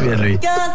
souviens de lui.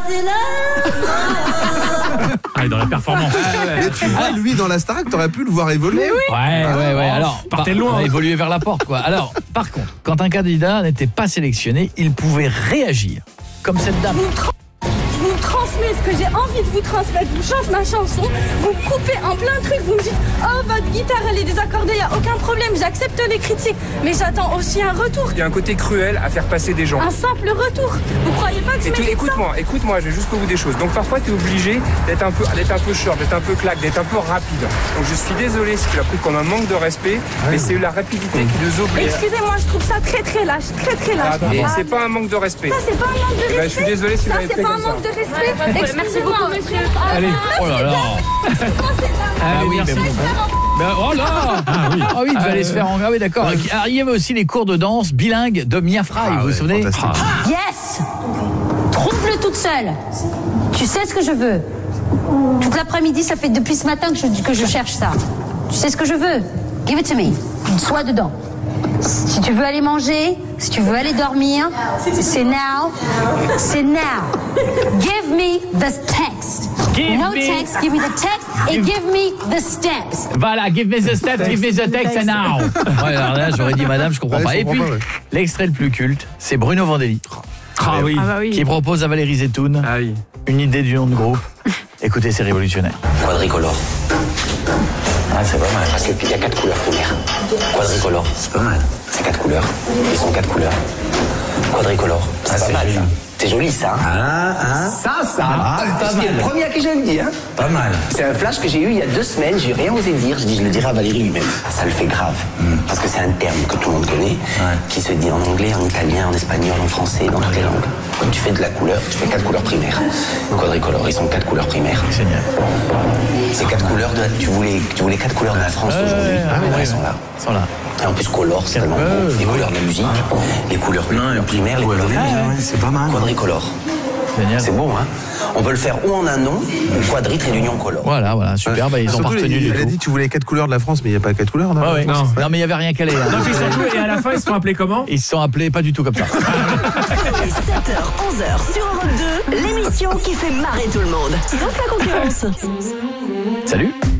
Ah, dans la performance. Mais tu vois, lui, dans la Starac, t'aurais pu le voir évoluer. Ouais. Alors, partez loin. Évoluer vers la porte, quoi. Alors, par contre, quand un candidat n'était pas sélectionné, il pouvait réagir. Comme cette dame. Vous me transmettez ce que j'ai envie de vous transmettre, vous chantez ma chanson, vous me coupez en plein truc, vous me dites « Oh, votre guitare, elle est désaccordée, il n'y a aucun problème, j'accepte les critiques, mais j'attends aussi un retour. Il y a un côté cruel à faire passer des gens. Un simple retour. Vous croyez pas que je mérite ça ? Écoute-moi, je vais jusqu'au bout des choses. Donc parfois, tu es obligé d'être un peu short, d'être un peu claque, d'être un peu rapide. Donc je suis désolé si tu l'as pris comme un manque de respect, mais c'est la rapidité qui nous oblige. Excusez-moi, je trouve ça très lâche, très lâche. C'est pas un manque de respect. Ça, c'est pas un manque de respect. Je suis désolé si vous ça, l'avez c'est fait pas comme un ça. manque de respect. Merci beaucoup, monsieur. Allez, oh là là. Allez, merci. Oh là. Ah oui, tu vas aller se faire engraver, d'accord. Il y avait aussi les cours de danse bilingues de Mia Fry, vous vous souvenez? Yes. Trouve-le toute seule. Tu sais ce que je veux. Toute l'après-midi, ça fait depuis ce matin que je cherche ça. Tu sais ce que je veux. Give it to me. Sois dedans. Si tu veux aller manger, si tu veux aller dormir, c'est now. C'est now. Give me the text. Text, give me the text et give me the steps. Voilà, give me the steps, give me the text and now. Ouais, alors là, j'aurais dit madame, je comprends pas. Et puis, l'extrait le plus culte, c'est Bruno Vandelli. Ah oui. Qui propose à Valérie Zetoun une idée du nom de groupe. Écoutez, c'est révolutionnaire. Quadricolore. Ah, c'est pas mal. Parce qu'il y a 4 couleurs primaires. Quadricolore. C'est pas mal. C'est 4 couleurs. Ils sont 4 couleurs. Quadricolore. C'est pas mal, ça. C'est joli, ça. C'est le premier à qui je le dis. Pas mal. C'est un flash que j'ai eu il y a 2 semaines. J'ai rien osé dire. Je le dirai à Valérie lui-même. Ça le fait grave. Parce que c'est un terme que tout le monde connaît, qui se dit en anglais, en italien, en espagnol, en français, dans toutes les langues. Quand tu fais de la couleur, tu fais 4 couleurs primaires. Quadricolore, ils sont 4 couleurs primaires. Génial. C'est 4 couleurs de tu voulais 4 couleurs de la France aujourd'hui. Elles sont là. Ils sont là. Et en plus, color, c'est tellement beau. Les couleurs de la musique, les couleurs primaires, les couleurs c'est pas mal. Quadricolore. Génial. C'est beau, hein. On peut le faire ou en un nom, ou quadritre et d'union color. Voilà, super, ils ont pas retenu du tout. Elle a dit tu voulais 4 couleurs de la France, mais il n'y a pas 4 couleurs. Non, non, mais il n'y avait rien calé. Non, puis surtout, et à la fin, ils se sont appelés comment? Ils se sont appelés pas du tout comme ça. 7h, 11h sur Europe 2, l'émission qui fait marrer tout le monde. Sauf la concurrence. Salut.